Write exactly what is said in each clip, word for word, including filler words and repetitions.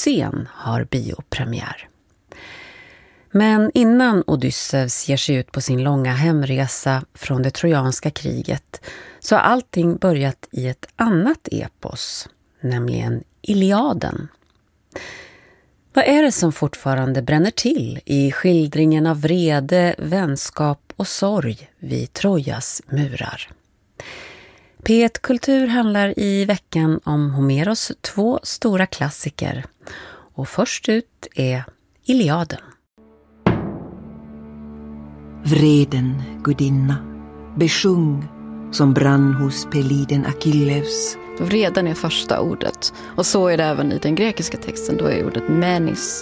Odysseen har biopremiär. Men innan Odysseus ger sig ut på sin långa hemresa från det trojanska kriget så har allting börjat i ett annat epos, nämligen Iliaden. Vad är det som fortfarande bränner till i skildringen av vrede, vänskap och sorg vid Trojas murar? P ett Kultur handlar i veckan om Homeros två stora klassiker. Och först ut är Iliaden. Vreden, gudinna, besjung som brann hos peliden Achilles. Vreden är första ordet. Och så är det även i den grekiska texten. Då är ordet menis.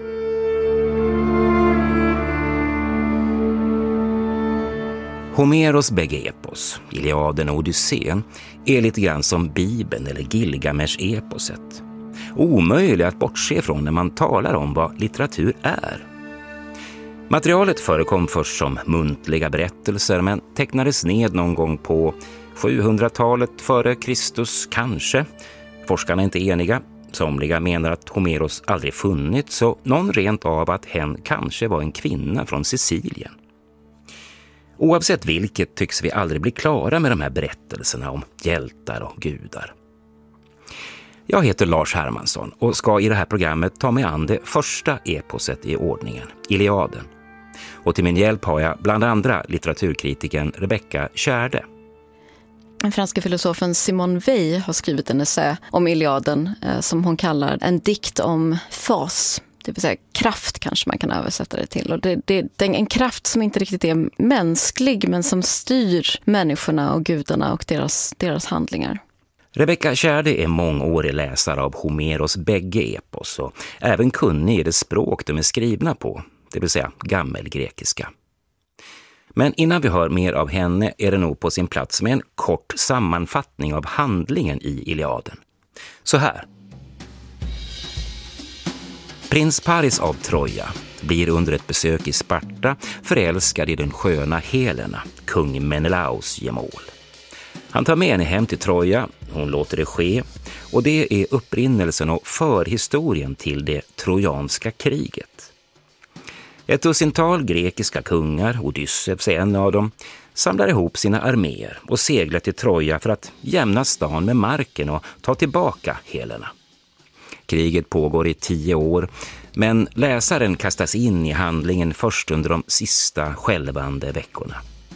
Homeros bägge epos, Iliaden och Odysseen, är lite grann som Bibeln eller Gilgamesh-eposet. Omöjligt att bortse från när man talar om vad litteratur är. Materialet förekom först som muntliga berättelser men tecknades ned någon gång på sjuhundratalet före Kristus kanske. Forskarna är inte eniga. Somliga menar att Homeros aldrig funnits så någon rent av att hen kanske var en kvinna från Sicilien. Oavsett vilket tycks vi aldrig bli klara med de här berättelserna om hjältar och gudar. Jag heter Lars Hermansson och ska i det här programmet ta mig an det första eposet i ordningen, Iliaden. Och till min hjälp har jag bland andra litteraturkritiken Rebecca Tjärde. Den franska filosofen Simone Weil har skrivit en essä om Iliaden eh, som hon kallar en dikt om fas. Det vill säga kraft kanske man kan översätta det till. Och det, det, det är en kraft som inte riktigt är mänsklig men som styr människorna och gudarna och deras, deras handlingar. Rebecca Tjärde är mångårig läsare av Homeros bägge epos och även kunnig i det språk de är skrivna på, det vill säga gammelgrekiska. Men innan vi hör mer av henne är det nog på sin plats med en kort sammanfattning av handlingen i Iliaden. Så här. Prins Paris av Troja blir under ett besök i Sparta förälskad i den sköna Helena, kung Menelaos gemål. Han tar med henne hem till Troja, hon låter det ske och det är upprinnelsen och förhistorien till det trojanska kriget. Ett dussintal grekiska kungar, Odysseus är en av dem, samlar ihop sina arméer och seglar till Troja för att jämna stan med marken och ta tillbaka Helena. Kriget pågår i tio år, men läsaren kastas in i handlingen först under de sista skälvande veckorna.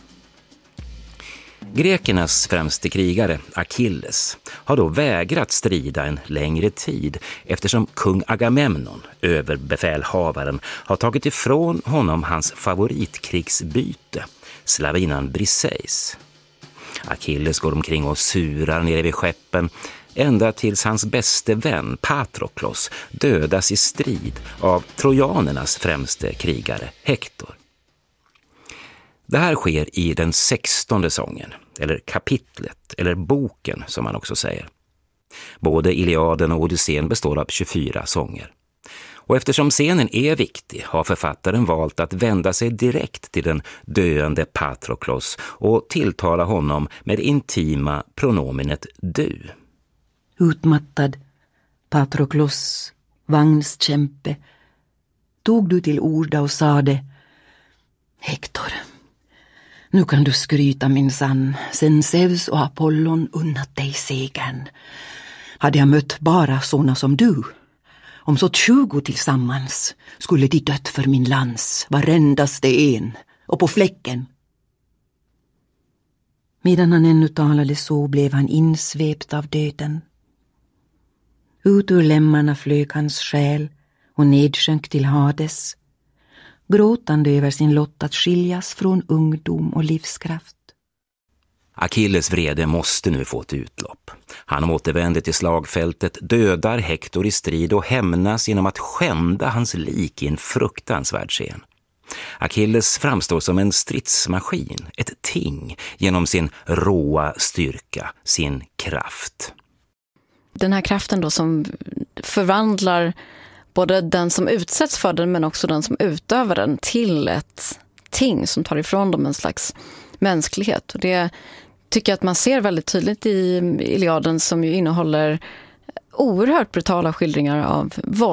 Grekernas främste krigare, Achilles, har då vägrat strida en längre tid eftersom kung Agamemnon, överbefälhavaren, har tagit ifrån honom hans favoritkrigsbyte, slavinan Briseis. Achilles går omkring och surar nere vid skeppen ända tills hans bäste vän Patroklos dödas i strid av trojanernas främste krigare Hektor. Det här sker i den sextonde sången, eller kapitlet, eller boken som man också säger. Både Iliaden och Odysseen består av tjugofyra sånger. Och eftersom scenen är viktig har författaren valt att vända sig direkt till den döende Patroklos och tilltala honom med intima pronominet du. Utmattad, Patroklos, vagnskämpe, tog du till orda och sade: Hektor, nu kan du skryta min sann, sen Zeus och Apollon unnat dig segern. Hade jag mött bara såna som du, om så tjugo tillsammans, skulle de dött för min lans, varendaste en, och på fläcken. Medan han ännu talade så blev han insvept av döden. Ut ur lemmarna flög hans själ och nedsjönk till Hades, gråtande över sin lott att skiljas från ungdom och livskraft. Achilles vrede måste nu få ett utlopp. Han återvänder till slagfältet, dödar Hektor i strid och hämnas genom att skända hans lik i en fruktansvärd scen. Achilles framstår som en stridsmaskin, ett ting, genom sin råa styrka, sin kraft. Den här kraften då som förvandlar både den som utsätts för den men också den som utövar den till ett ting som tar ifrån dem en slags mänsklighet. Och det tycker jag att man ser väldigt tydligt i Iliaden som ju innehåller oerhört brutala skildringar av våld.